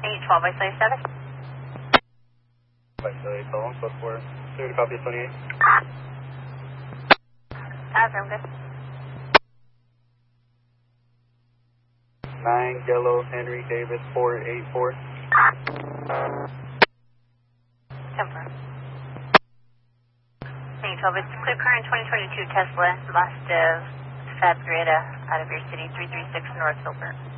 812 by 27. By 28, so long, code 4. 2 copy 28. Affirm, good. 9 Yellow Henry Davis 484. Confirm. 812, it's clear current 2022 Tesla, lost of Fab Greta out of your city, 336 North Silver.